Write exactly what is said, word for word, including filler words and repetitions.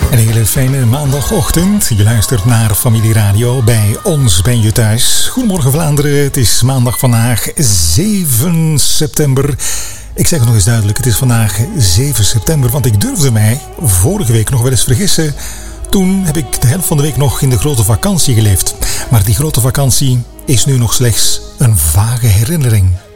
Een hele fijne maandagochtend. Je luistert naar Familie Radio. Bij ons ben je thuis. Goedemorgen Vlaanderen. Het is maandag vandaag zeven september. Ik zeg het nog eens duidelijk. Het is vandaag zeven september. Want ik durfde mij vorige week nog wel eens vergissen. Toen heb ik de helft van de week nog in de grote vakantie geleefd. Maar die grote vakantie is nu nog slechts een vage herinnering.